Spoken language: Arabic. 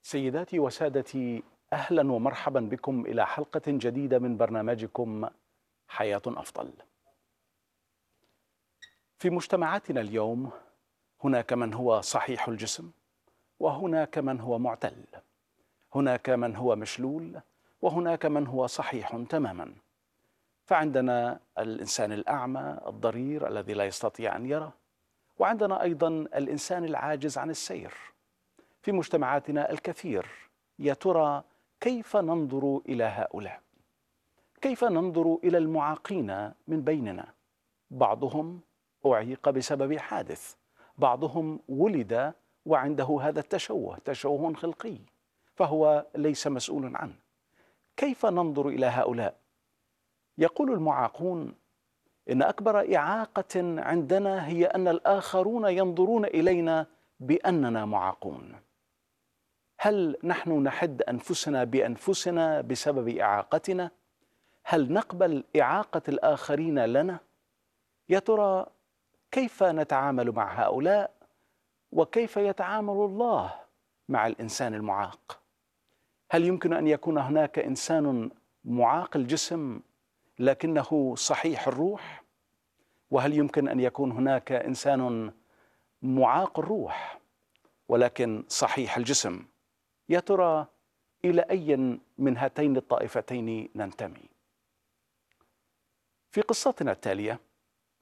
سيداتي وسادتي، أهلا ومرحبا بكم إلى حلقة جديدة من برنامجكم حياة أفضل. في مجتمعاتنا اليوم هناك من هو صحيح الجسم، وهناك من هو معتل، هناك من هو مشلول، وهناك من هو صحيح تماما. فعندنا الإنسان الأعمى الضرير الذي لا يستطيع أن يرى، وعندنا أيضا الإنسان العاجز عن السير. في مجتمعاتنا الكثير. يا ترى كيف ننظر إلى هؤلاء؟ كيف ننظر إلى المعاقين من بيننا؟ بعضهم أعيق بسبب حادث، بعضهم ولد وعنده هذا التشوه، تشوه خلقي، فهو ليس مسؤول عنه. كيف ننظر إلى هؤلاء؟ يقول المعاقون إن أكبر إعاقة عندنا هي أن الآخرون ينظرون إلينا بأننا معاقون. هل نحن نحد أنفسنا بأنفسنا بسبب إعاقتنا؟ هل نقبل إعاقة الآخرين لنا؟ يا ترى كيف نتعامل مع هؤلاء؟ وكيف يتعامل الله مع الإنسان المعاق؟ هل يمكن أن يكون هناك إنسان معاق الجسم لكنه صحيح الروح؟ وهل يمكن أن يكون هناك إنسان معاق الروح ولكن صحيح الجسم؟ يا ترى إلى أي من هاتين الطائفتين ننتمي؟ في قصتنا التالية